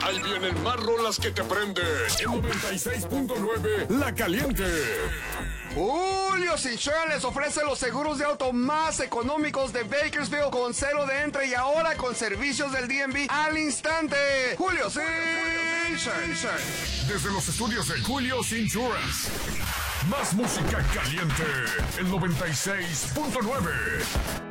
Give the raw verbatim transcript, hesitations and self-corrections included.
Ahí vienen más rolas que te prenden. En noventa y seis punto nueve, La Caliente. Julio Insurance les ofrece los seguros de auto más económicos de Bakersfield con cero de entre y ahora con servicios del D M V al instante. Julio Insurance. Desde los estudios de Julio's Insurance. Más música caliente. El noventa y seis punto nueve.